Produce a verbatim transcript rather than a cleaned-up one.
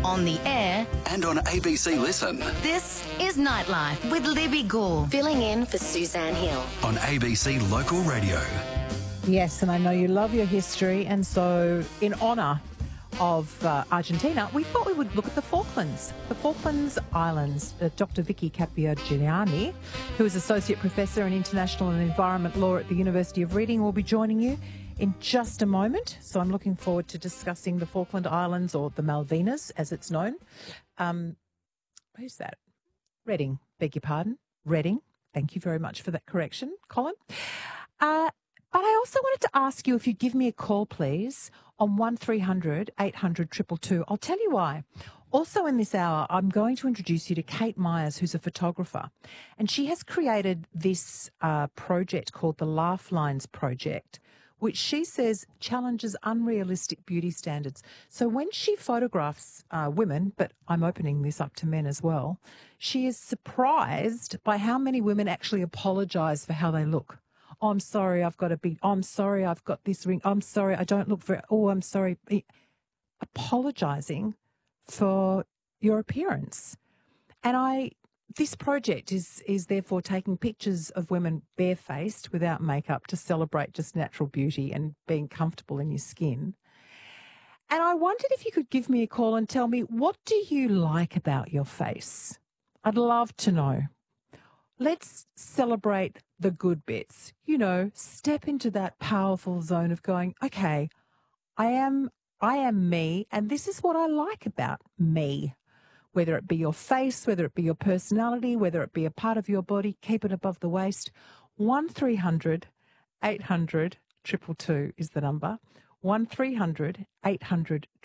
on the air, and on A B C Listen. this is Nightlife with Libby Gore. Filling in for Suzanne Hill. On A B C Local Radio. Yes, and I know you love your history, and so in honour of uh, Argentina, we thought we would look at the Falklands. The Falklands Islands. Uh, Doctor Vicky Capiagiani, who is Associate Professor in International and Environment Law at the University of Reading, will be joining you in just a moment. So I'm looking forward to discussing the Falkland Islands, or the Malvinas as it's known. Um, who's that? Reading, beg your pardon. Reading. Thank you very much for that correction, Colin. Uh, But I also wanted to ask you if you'd give me a call, please, on one three hundred eight hundred two two two. I'll tell you why. Also in this hour, I'm going to introduce you to Kate Myers, who's a photographer. And she has created this uh, project called the Laugh Lines Project, which she says challenges unrealistic beauty standards. So when she photographs uh, women, but I'm opening this up to men as well, she is surprised by how many women actually apologise for how they look. Oh, I'm sorry, I've got a big, oh, I'm sorry, I've got this ring. I'm sorry, I don't look very, oh, I'm sorry. Apologising for your appearance. And I, this project is, is therefore taking pictures of women barefaced without makeup to celebrate just natural beauty and being comfortable in your skin. And I wondered if you could give me a call and tell me, what do you like about your face? I'd love to know. Let's celebrate the good bits. You know, step into that powerful zone of going, okay, I am I am me, and this is what I like about me. Whether it be your face, whether it be your personality, whether it be a part of your body, keep it above the waist. one three hundred eight hundred two two two is the number. one three hundred eight hundred